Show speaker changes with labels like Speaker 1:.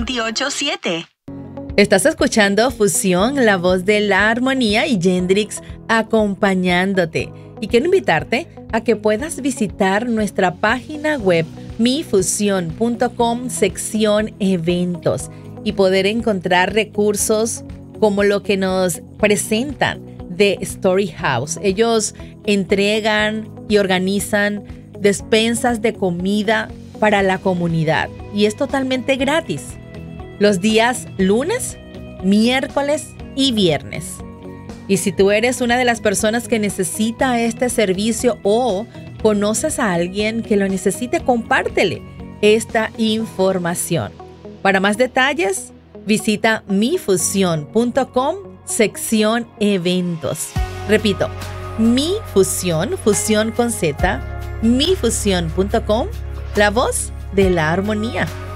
Speaker 1: 287.
Speaker 2: Estás escuchando Fusión, la voz de la armonía, y Gendrix acompañándote. Y quiero invitarte a que puedas visitar nuestra página web mifusión.com, sección eventos, y poder encontrar recursos como lo que nos presentan de Story House. Ellos entregan y organizan despensas de comida para la comunidad y es totalmente gratis. Los días lunes, miércoles y viernes. Y si tú eres una de las personas que necesita este servicio o conoces a alguien que lo necesite, compártele esta información. Para más detalles, visita mifusión.com, sección eventos. Repito, mifusión, fusión con Z, mifusión.com, la voz de la armonía.